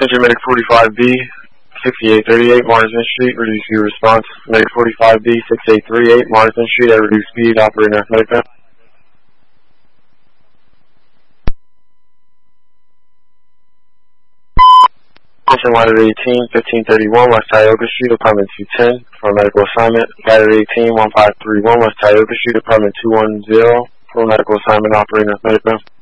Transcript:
Attention Medic 45B, 6838 Marsden Street, reduce your response. Medic 45B, 6838 Marsden Street at reduced speed, operating athletic ground. Attention Ladder 18, 1531 West Tioga Street, Apartment 210 for a medical assignment. Ladder 18, 1531 West Tioga Street, Apartment 210 for a medical assignment, operating athletic ground.